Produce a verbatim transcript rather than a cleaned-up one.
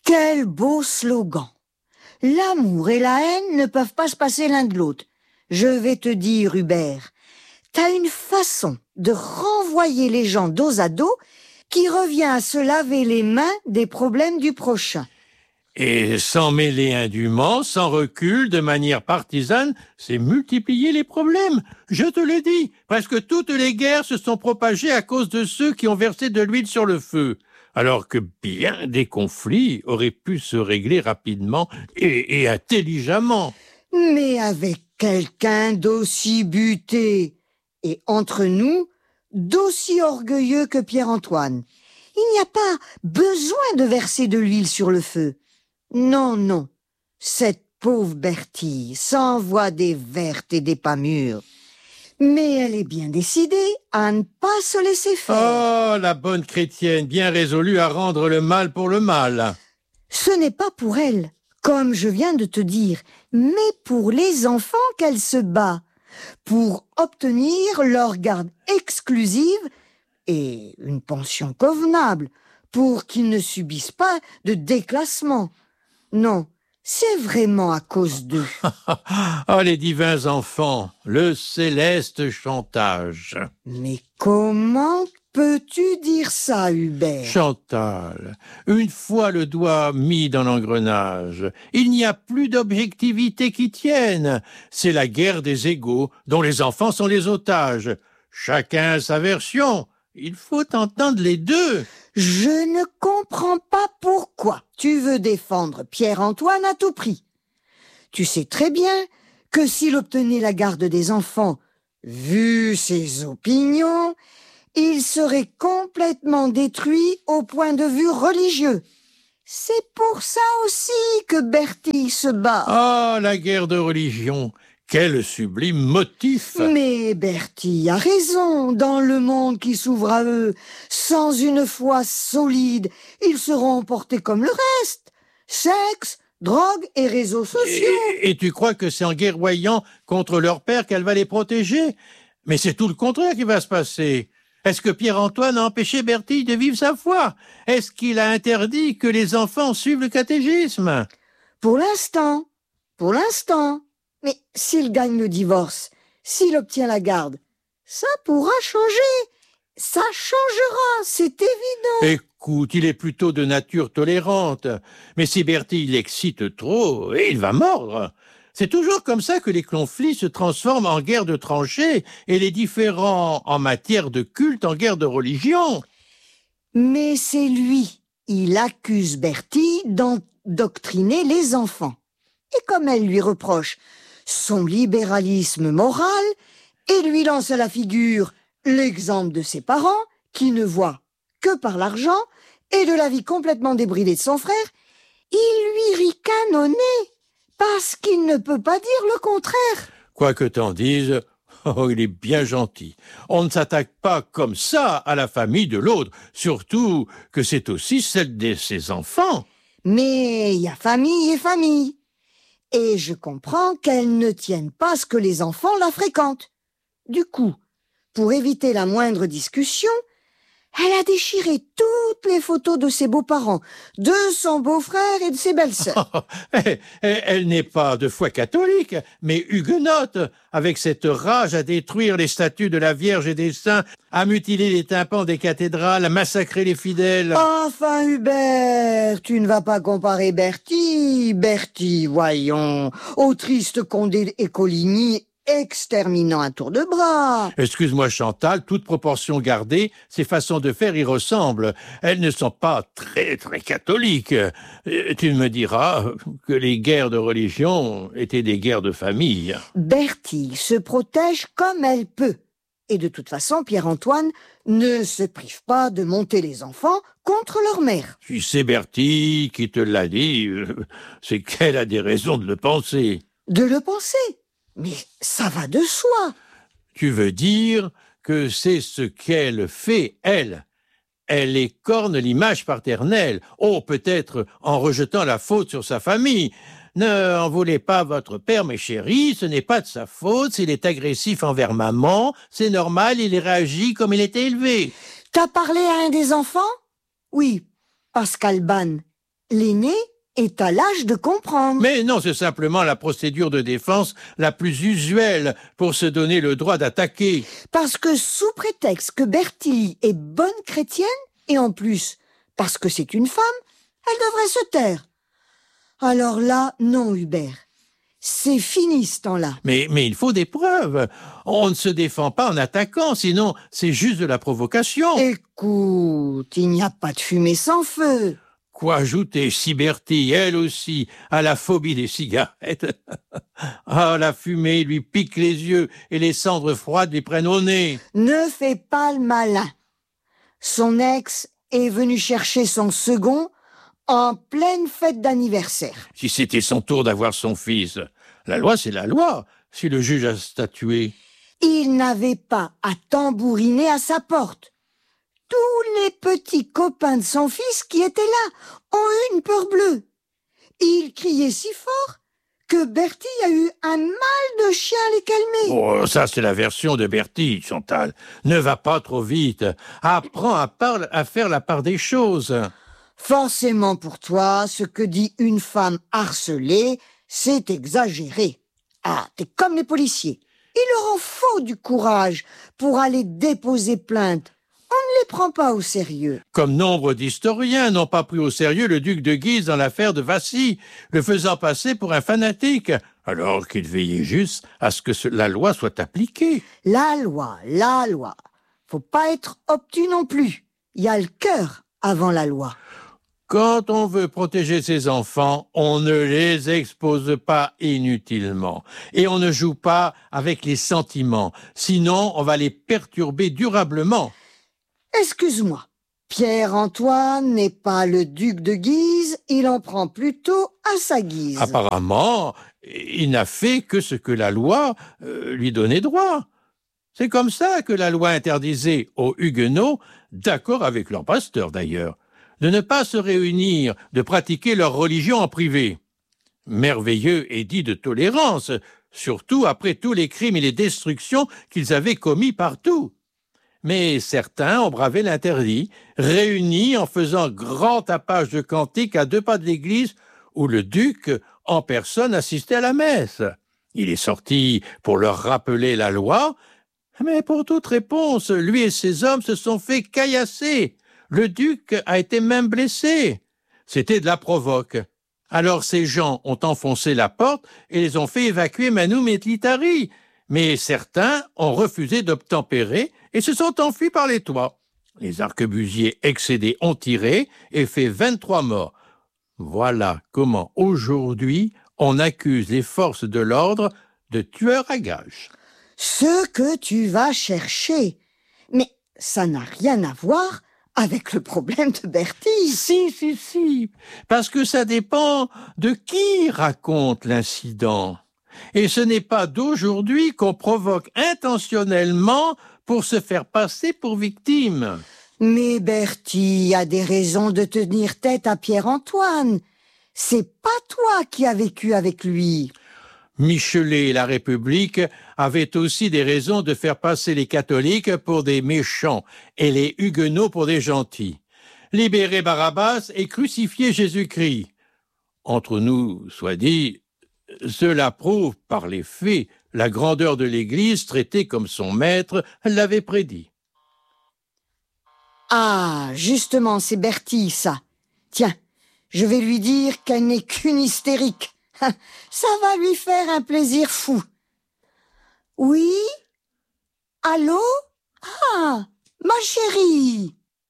Quel beau slogan! L'amour et la haine ne peuvent pas se passer l'un de l'autre. Je vais te dire, Hubert, t'as une façon de renvoyer les gens dos à dos qui revient à se laver les mains des problèmes du prochain. Et sans mêler indûment, sans recul, de manière partisane, c'est multiplier les problèmes. Je te l'ai dit, presque toutes les guerres se sont propagées à cause de ceux qui ont versé de l'huile sur le feu, alors que bien des conflits auraient pu se régler rapidement et, et intelligemment. Mais avec quelqu'un d'aussi buté et entre nous, d'aussi orgueilleux que Pierre-Antoine, il n'y a pas besoin de verser de l'huile sur le feu. Non, non, cette pauvre Bertille s'envoie des vertes et des pas mûres. Mais elle est bien décidée à ne pas se laisser faire. Oh, la bonne chrétienne, bien résolue à rendre le mal pour le mal. Ce n'est pas pour elle, comme je viens de te dire, mais pour les enfants qu'elle se bat, pour obtenir leur garde exclusive et une pension convenable, pour qu'ils ne subissent pas de déclassement. Non, c'est vraiment à cause d'eux. Ah, les divins enfants, le céleste chantage. Mais comment peux-tu dire ça, Hubert? Chantal, une fois le doigt mis dans l'engrenage, il n'y a plus d'objectivité qui tienne. C'est la guerre des égaux, dont les enfants sont les otages. Chacun a sa version. Il faut entendre les deux. Je ne comprends pas pourquoi tu veux défendre Pierre-Antoine à tout prix. Tu sais très bien que s'il obtenait la garde des enfants, vu ses opinions, il serait complètement détruit au point de vue religieux. C'est pour ça aussi que Bertille se bat. Ah, la guerre de religion! Quel sublime motif! Mais Bertille a raison. Dans le monde qui s'ouvre à eux, sans une foi solide, ils seront emportés comme le reste. Sexe, drogue et réseaux sociaux. Et, et tu crois que c'est en guerroyant contre leur père qu'elle va les protéger? Mais c'est tout le contraire qui va se passer. Est-ce que Pierre-Antoine a empêché Bertille de vivre sa foi? Est-ce qu'il a interdit que les enfants suivent le catéchisme? Pour l'instant, pour l'instant. Mais s'il gagne le divorce, s'il obtient la garde, ça pourra changer. Ça changera, c'est évident. Écoute, il est plutôt de nature tolérante. Mais si Bertille l'excite trop, il va mordre. C'est toujours comme ça que les conflits se transforment en guerre de tranchées et les différends en matière de culte en guerre de religion. Mais c'est lui, il accuse Bertille d'endoctriner les enfants. Et comme elle lui reproche son libéralisme moral et lui lance à la figure l'exemple de ses parents qui ne voient que par l'argent et de la vie complètement débridée de son frère, il lui ricane au nez parce qu'il ne peut pas dire le contraire. Quoi que t'en dises, oh, il est bien gentil. On ne s'attaque pas comme ça à la famille de l'autre, surtout que c'est aussi celle de ses enfants. Mais il y a famille et famille. Et je comprends qu'elle ne tienne pas à ce que les enfants la fréquentent. Du coup, pour éviter la moindre discussion, elle a déchiré toutes les photos de ses beaux-parents, de son beau-frère et de ses belles-sœurs. elle, elle n'est pas de foi catholique, mais huguenote, avec cette rage à détruire les statues de la Vierge et des saints, à mutiler les tympans des cathédrales, à massacrer les fidèles. Enfin, Hubert, tu ne vas pas comparer Bertille, Bertille, voyons, au triste Condé et Coligny, exterminant un tour de bras. Excuse-moi Chantal, toute proportion gardée, ces façons de faire y ressemblent. Elles ne sont pas très très catholiques. Tu me diras que les guerres de religion étaient des guerres de famille. Bertille se protège comme elle peut. Et de toute façon, Pierre-Antoine ne se prive pas de monter les enfants contre leur mère. Si c'est Bertille qui te l'a dit, c'est qu'elle a des raisons de le penser. De le penser? Mais ça va de soi. Tu veux dire que c'est ce qu'elle fait, elle. Elle écorne l'image paternelle. Oh, peut-être en rejetant la faute sur sa famille. Ne en voulez pas votre père, mes chéris, ce n'est pas de sa faute, s'il est agressif envers maman, c'est normal, il réagit comme il était élevé. T'as parlé à un des enfants? Oui, Pascal Ban. l'aîné est à l'âge de comprendre. Mais non, c'est simplement la procédure de défense la plus usuelle pour se donner le droit d'attaquer. Parce que sous prétexte que Bertie est bonne chrétienne, et en plus, parce que c'est une femme, elle devrait se taire. Alors là, non, Hubert. C'est fini ce temps-là. Mais, mais il faut des preuves. On ne se défend pas en attaquant, sinon c'est juste de la provocation. Écoute, il n'y a pas de fumée sans feu. Quoi ajouter si Bertie, elle aussi, a la phobie des cigarettes? Ah, la fumée lui pique les yeux et les cendres froides lui prennent au nez. Ne fais pas le malin. Son ex est venu chercher son second en pleine fête d'anniversaire. Si c'était son tour d'avoir son fils. La loi, c'est la loi, si le juge a statué. Il n'avait pas à tambouriner à sa porte. Tous les petits copains de son fils qui étaient là ont eu une peur bleue. Il criait si fort que Bertie a eu un mal de chien à les calmer. Oh, ça, c'est la version de Bertie, Chantal. Ne va pas trop vite. Apprends à, par- à faire la part des choses. Forcément pour toi, ce que dit une femme harcelée, c'est exagéré. Ah, t'es comme les policiers. Il leur en faut du courage pour aller déposer plainte. On ne les prend pas au sérieux. Comme nombre d'historiens n'ont pas pris au sérieux le duc de Guise dans l'affaire de Vassy, le faisant passer pour un fanatique, alors qu'il veillait juste à ce que ce- la loi soit appliquée. La loi, la loi. Faut pas être obtus non plus. Il y a le cœur avant la loi. Quand on veut protéger ses enfants, on ne les expose pas inutilement. Et on ne joue pas avec les sentiments. Sinon, on va les perturber durablement. Excuse-moi. Pierre-Antoine n'est pas le duc de Guise, il en prend plutôt à sa guise. Apparemment, il n'a fait que ce que la loi euh, lui donnait droit. C'est comme ça que la loi interdisait aux Huguenots, d'accord avec leur pasteur d'ailleurs, de ne pas se réunir, de pratiquer leur religion en privé. Merveilleux édit de tolérance, surtout après tous les crimes et les destructions qu'ils avaient commis partout. Mais certains ont bravé l'interdit, réunis en faisant grand tapage de cantiques à deux pas de l'église où le duc en personne assistait à la messe. Il est sorti pour leur rappeler la loi, mais pour toute réponse, lui et ses hommes se sont fait caillasser. Le duc a été même blessé. C'était de la provoque. Alors ces gens ont enfoncé la porte et les ont fait évacuer Manu Militari. Mais certains ont refusé d'obtempérer et se sont enfuis par les toits. Les arquebusiers excédés ont tiré et fait vingt-trois morts. Voilà comment aujourd'hui on accuse les forces de l'ordre de tueurs à gages. Ce que tu vas chercher. Mais ça n'a rien à voir avec le problème de Bertie. Si, si, si, parce que ça dépend de qui raconte l'incident. Et ce n'est pas d'aujourd'hui qu'on provoque intentionnellement pour se faire passer pour victime. Mais Bertie a des raisons de tenir tête à Pierre-Antoine. C'est pas toi qui as vécu avec lui. Michelet et la République avaient aussi des raisons de faire passer les catholiques pour des méchants et les huguenots pour des gentils. Libérer Barabbas et crucifier Jésus-Christ. Entre nous, soit dit, cela prouve par les faits la grandeur de l'Église traitée comme son maître l'avait prédit. Ah, justement, c'est Bertie, ça. Tiens, je vais lui dire qu'elle n'est qu'une hystérique. Ça va lui faire un plaisir fou. Oui? Allô? Ah, ma chérie!